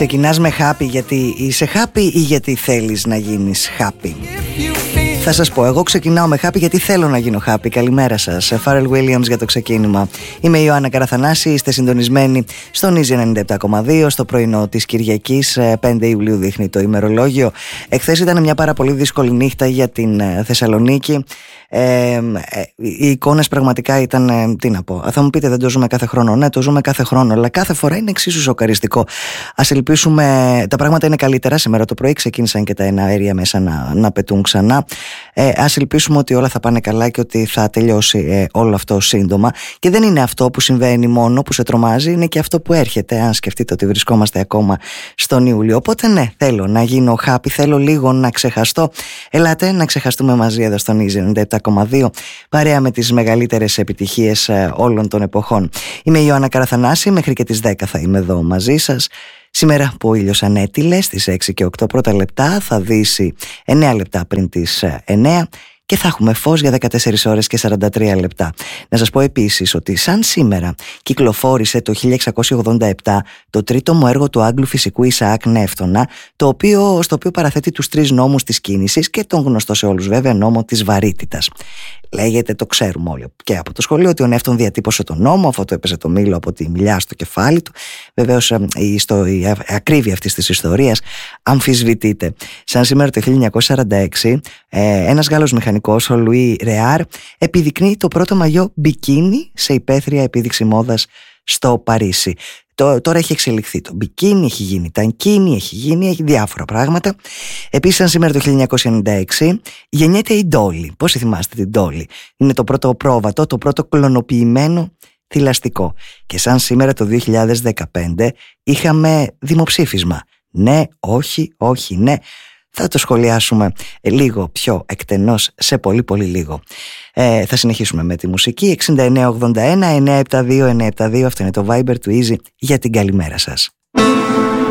Ξεκινάς με happy γιατί είσαι happy ή γιατί θέλεις να γίνεις happy? Θα σας πω, εγώ ξεκινάω με happy γιατί θέλω να γίνω happy. Καλημέρα σας, Pharrell Williams για το ξεκίνημα. Είμαι η Ιωάννα Καραθανάση, είστε συντονισμένοι στον Easy 97,2 στο πρωινό της Κυριακής. 5 Ιουλίου δείχνει το ημερολόγιο. Εχθές ήταν μια πάρα πολύ δύσκολη νύχτα για την Θεσσαλονίκη. Οι εικόνες πραγματικά ήταν, τι να πω, θα μου πείτε δεν το ζούμε κάθε χρόνο. Ναι, το ζούμε κάθε χρόνο, αλλά κάθε φορά είναι εξίσου σοκαριστικό. Ας ελπίσουμε, τα πράγματα είναι καλύτερα. Σήμερα το πρωί ξεκίνησαν και τα εναέρια μέσα να πετούν ξανά. Ας ελπίσουμε ότι όλα θα πάνε καλά και ότι θα τελειώσει όλο αυτό σύντομα. Και δεν είναι αυτό που συμβαίνει μόνο που σε τρομάζει, είναι και αυτό που έρχεται. Αν σκεφτείτε ότι βρισκόμαστε ακόμα στον Ιούλιο. Οπότε ναι, θέλω να γίνω happy, θέλω λίγο να ξεχαστώ. Ελάτε να ξεχαστούμε μαζί εδώ στον Easy 97,2, παρέα με τις μεγαλύτερες επιτυχίες όλων των εποχών. Είμαι η Ιωάννα Καραθανάση, μέχρι και τις 10 θα είμαι εδώ μαζί σας. Σήμερα που ο ήλιος ανέτειλε στις 6 και 8 πρώτα λεπτά, θα δύσει 9 λεπτά πριν τις 9 και θα έχουμε φως για 14 ώρες και 43 λεπτά. Να σας πω επίσης ότι σαν σήμερα κυκλοφόρησε το 1687 το τρίτο μου έργο του Άγγλου φυσικού Ισαάκ Νεύτωνα, στο οποίο παραθέτει τους 3 νόμους της κίνησης και τον γνωστό σε όλους βέβαια νόμο της βαρύτητας. Λέγεται, το ξέρουμε όλοι και από το σχολείο, ότι ο Νεύτων διατύπωσε τον νόμο, αφού το έπαιζε το μήλο από τη μιλιά στο κεφάλι του. Βεβαίως η ακρίβεια αυτής της ιστορίας αμφισβητείται. Σαν σήμερα το 1946, ένας Γάλλος μηχανικός, ο Λουί Ρεάρ, επιδεικνύει το πρώτο μαγιό μπικίνι σε υπαίθρια επίδειξη μόδας στο Παρίσι. Τώρα έχει εξελιχθεί το μπικίνι, έχει γίνει τανκίνι, έχει διάφορα πράγματα. Επίσης, σαν σήμερα το 1996 γεννιέται η Ντόλι. Πώς θυμάστε την Ντόλι? Είναι το πρώτο πρόβατο, το πρώτο κλωνοποιημένο θηλαστικό. Και σαν σήμερα το 2015 είχαμε δημοψήφισμα. Ναι, όχι, όχι, ναι. Θα το σχολιάσουμε λίγο πιο εκτενώς σε πολύ πολύ λίγο. Θα συνεχίσουμε με τη μουσική. 6981 972 972, αυτό είναι το Viber του Easy για την καλημέρα σας.